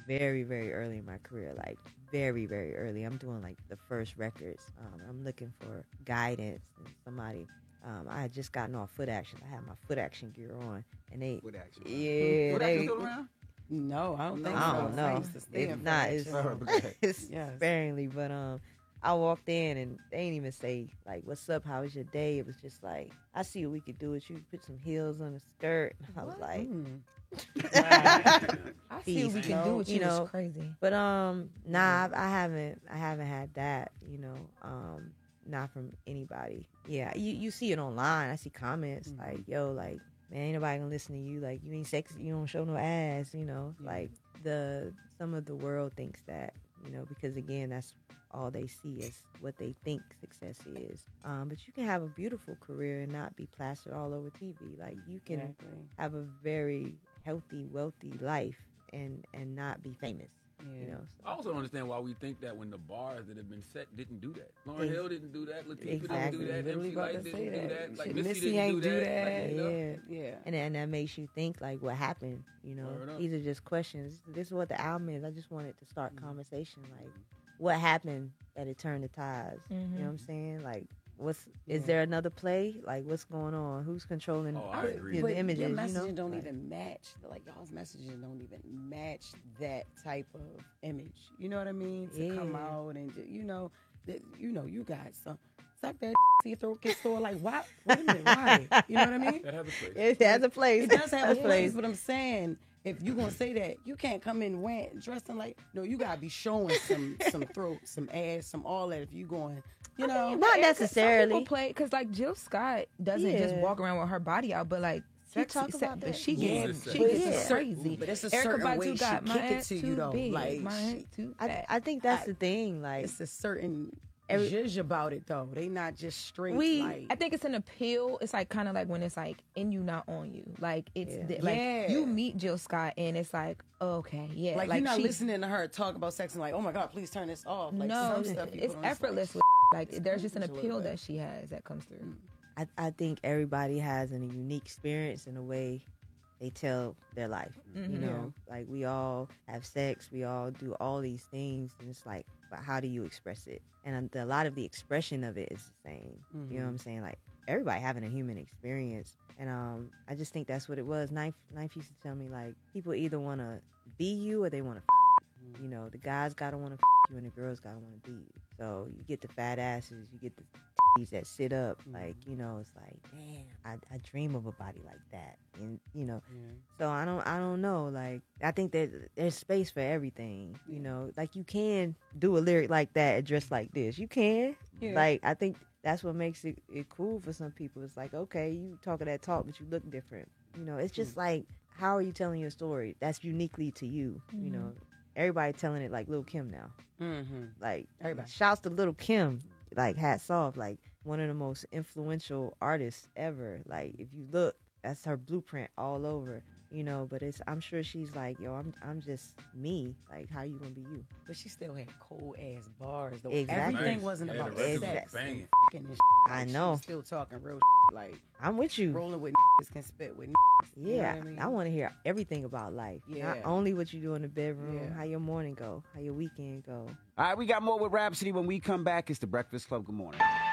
very, very early in my career, like very, very early. I'm doing like the first records. I'm looking for guidance and somebody. I had just gotten off Foot Action. I had my Foot Action gear on, and they, Foot Action. yeah, Foot they. Action still around? No, I don't think so. I don't know. used to stay If in not, Foot it's, Action. it's Yes. sparingly. But I walked in and they didn't even say like, "What's up? How was your day?" It was just like, "I see what we could do with you. Put some heels on the skirt." And I was like, I see what we can do with you. It's crazy. But nah, I haven't had that. Not from anybody. Yeah, you see it online. I see comments like, "Yo, like, man, ain't nobody gonna listen to you. Like, you ain't sexy. You don't show no ass." Like some of the world thinks that. Because again, that's all they see is what they think success is. But you can have a beautiful career and not be plastered all over TV. Like, you can have a very healthy, wealthy life and not be famous. Yeah. I also don't understand why we think that when the bars that have been set didn't do that. Lauryn Hill didn't do that. Latifah didn't do that. Literally MC about Lyte to didn't say do that. that. Like, Shit, Missy ain't didn't do that. Like, Yeah. And that makes you think, like, what happened? These are just questions. This is what the album is. I just wanted to start conversation. Like, what happened that it turned the tides? You know what I'm saying? Like, is there another play? Like, what's going on? Who's controlling I agree. the images? Your messaging don't Like, even match. Like, y'all's messaging don't even match that type of image. You know what I mean? To come out and you got some. Suck that see your throat get sore. Like, why? Wait a minute, why? You know what I mean? That has a place. it has a place. It does have a place, but I'm saying, if you gonna say that, you can't come in dressing like, no, you gotta be showing some throat, some ass, some all that. If you going, not necessarily. People play because like Jill Scott doesn't just walk around with her body out, but like but she gets crazy. But it's a Erykah certain Badu way she got my kick it ass to you too though. big, Like, my ass too fat. I think that's the thing. Like, it's a certain zhuzh about it though. They not just straight. I think it's an appeal. It's like kind of like when it's like in you, not on you. Like it's like you meet Jill Scott and it's like, okay, yeah. Like you're not listening to her talk about sex and like, oh my God, please turn this off. Like, no, some stuff it's effortless. Like there's just an appeal that she has that comes through. I think everybody has a unique experience in a way they tell their life. Like we all have sex, we all do all these things, and it's like, but how do you express it? And a lot of the expression of it is the same. You know what I'm saying? Like everybody having a human experience, and I just think that's what it was. Knife used to tell me like people either want to be you or they want to. The guys gotta want to you, and the girls gotta want to be you. So you get the fat asses, you get the titties that sit up, like it's like, damn, I dream of a body like that, and so I don't know. Like I think that there's space for everything. Like you can do a lyric like that and dress like this. You can. Like I think that's what makes it cool for some people. It's like, okay, you talking that talk, but you look different. It's just like, how are you telling your story? That's uniquely to you. Everybody telling it like Lil' Kim now. Like, everybody. Shouts to Lil' Kim. Like, hats off. Like, one of the most influential artists ever. Like, if you look, that's her blueprint all over. But I'm sure she's like, yo, I'm just me. Like, how you gonna be you? But she still had cold ass bars though. Exactly. Everything wasn't about sex. Banging. And like, I know. She was still talking real like, I'm with you. Rolling with can spit with Yeah, you know what I mean? I want to hear everything about life. Yeah. Not only what you do in the bedroom, how your morning go, how your weekend go. All right, we got more with Rhapsody when we come back. It's The Breakfast Club. Good morning.